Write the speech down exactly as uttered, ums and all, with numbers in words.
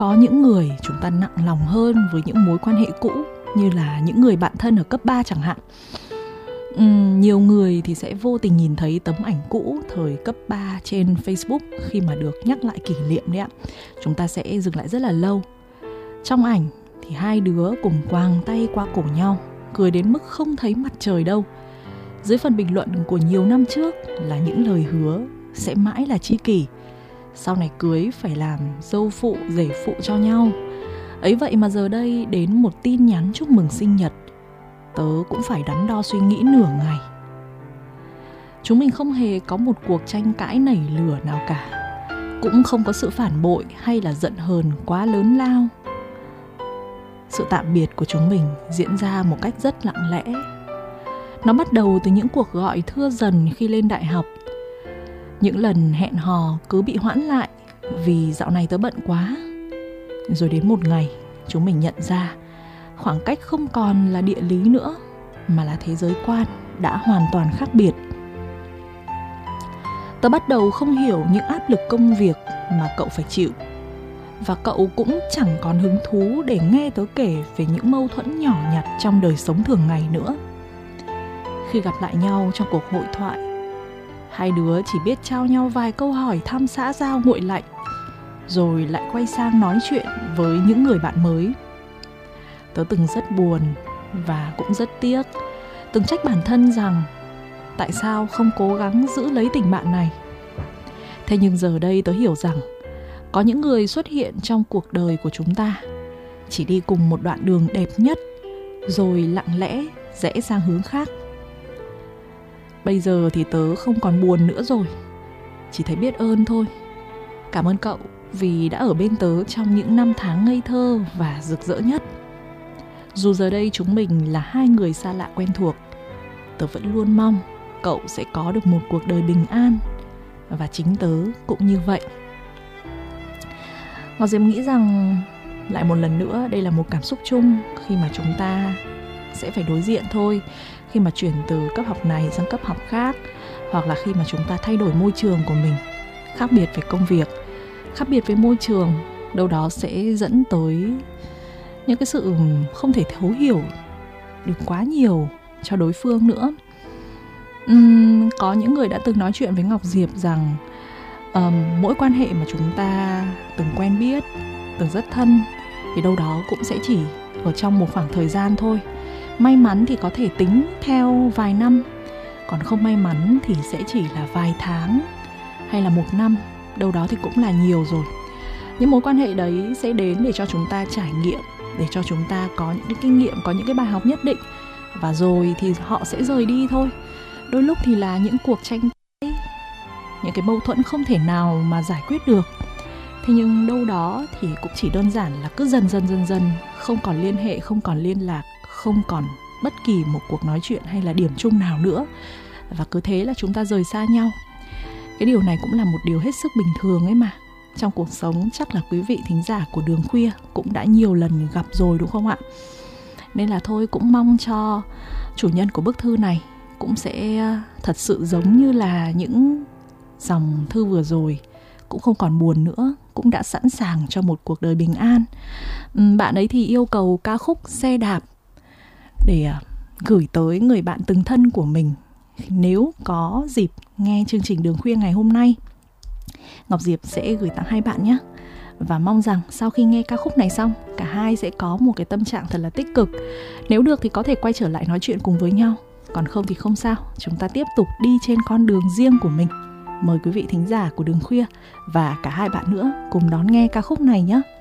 Có những người chúng ta nặng lòng hơn với những mối quan hệ cũ, như là những người bạn thân ở cấp ba chẳng hạn. uhm, Nhiều người thì sẽ vô tình nhìn thấy tấm ảnh cũ thời cấp ba trên Facebook. Khi mà được nhắc lại kỷ niệm đấy ạ, chúng ta sẽ dừng lại rất là lâu. Trong ảnh thì hai đứa cùng quàng tay qua cổ nhau, cười đến mức không thấy mặt trời đâu. Dưới phần bình luận của nhiều năm trước là những lời hứa sẽ mãi là tri kỷ, sau này cưới phải làm dâu phụ rể phụ cho nhau. Ấy vậy mà giờ đây đến một tin nhắn chúc mừng sinh nhật, tớ cũng phải đắn đo suy nghĩ nửa ngày. Chúng mình không hề có một cuộc tranh cãi nảy lửa nào cả, cũng không có sự phản bội hay là giận hờn quá lớn lao. Sự tạm biệt của chúng mình diễn ra một cách rất lặng lẽ. Nó bắt đầu từ những cuộc gọi thưa dần khi lên đại học. Những lần hẹn hò cứ bị hoãn lại vì dạo này tớ bận quá. Rồi đến một ngày, chúng mình nhận ra khoảng cách không còn là địa lý nữa, mà là thế giới quan đã hoàn toàn khác biệt. Tớ bắt đầu không hiểu những áp lực công việc mà cậu phải chịu, và cậu cũng chẳng còn hứng thú để nghe tớ kể về những mâu thuẫn nhỏ nhặt trong đời sống thường ngày nữa. Khi gặp lại nhau trong cuộc hội thoại, hai đứa chỉ biết trao nhau vài câu hỏi thăm xã giao nguội lạnh, rồi lại quay sang nói chuyện với những người bạn mới. Tớ từng rất buồn và cũng rất tiếc, từng trách bản thân rằng tại sao không cố gắng giữ lấy tình bạn này. Thế nhưng giờ đây tớ hiểu rằng có những người xuất hiện trong cuộc đời của chúng ta, chỉ đi cùng một đoạn đường đẹp nhất, rồi lặng lẽ rẽ sang hướng khác. Bây giờ thì tớ không còn buồn nữa rồi, chỉ thấy biết ơn thôi. Cảm ơn cậu vì đã ở bên tớ trong những năm tháng ngây thơ và rực rỡ nhất. Dù giờ đây chúng mình là hai người xa lạ quen thuộc, tớ vẫn luôn mong cậu sẽ có được một cuộc đời bình an, và chính tớ cũng như vậy. Ngọc Diệp nghĩ rằng lại một lần nữa đây là một cảm xúc chung khi mà chúng ta sẽ phải đối diện thôi, khi mà chuyển từ cấp học này sang cấp học khác, hoặc là khi mà chúng ta thay đổi môi trường của mình, khác biệt về công việc, khác biệt với môi trường, đâu đó sẽ dẫn tới những cái sự không thể thấu hiểu được quá nhiều cho đối phương nữa. uhm, Có những người đã từng nói chuyện với Ngọc Diệp rằng um, mỗi quan hệ mà chúng ta từng quen biết, từng rất thân, thì đâu đó cũng sẽ chỉ ở trong một khoảng thời gian thôi. May mắn thì có thể tính theo vài năm, còn không may mắn thì sẽ chỉ là vài tháng hay là một năm, đâu đó thì cũng là nhiều rồi. Những mối quan hệ đấy sẽ đến để cho chúng ta trải nghiệm, để cho chúng ta có những cái kinh nghiệm, có những cái bài học nhất định, và rồi thì họ sẽ rời đi thôi. Đôi lúc thì là những cuộc tranh cãi, những cái mâu thuẫn không thể nào mà giải quyết được. Thế nhưng đâu đó thì cũng chỉ đơn giản là cứ dần dần dần dần không còn liên hệ, không còn liên lạc, không còn bất kỳ một cuộc nói chuyện hay là điểm chung nào nữa, và cứ thế là chúng ta rời xa nhau. Cái điều này cũng là một điều hết sức bình thường ấy mà. Trong cuộc sống chắc là quý vị thính giả của Đường Khuya cũng đã nhiều lần gặp rồi đúng không ạ? Nên là thôi, cũng mong cho chủ nhân của bức thư này cũng sẽ thật sự giống như là những dòng thư vừa rồi, cũng không còn buồn nữa, cũng đã sẵn sàng cho một cuộc đời bình an. Bạn ấy thì yêu cầu ca khúc Xe Đạp để gửi tới người bạn từng thân của mình nếu có dịp nghe chương trình Đường Khuya ngày hôm nay. Ngọc Diệp sẽ gửi tặng hai bạn nhé. Và mong rằng sau khi nghe ca khúc này xong, cả hai sẽ có một cái tâm trạng thật là tích cực. Nếu được thì có thể quay trở lại nói chuyện cùng với nhau, còn không thì không sao, chúng ta tiếp tục đi trên con đường riêng của mình. Mời quý vị thính giả của Đường Khuya và cả hai bạn nữa cùng đón nghe ca khúc này nhé.